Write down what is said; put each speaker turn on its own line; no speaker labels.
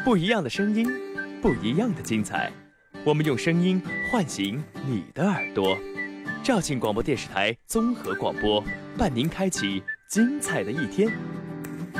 不一样的声音，不一样的精彩。我们用声音唤醒你的耳朵。肇庆广播电视台综合广播，伴您开启精彩的一天。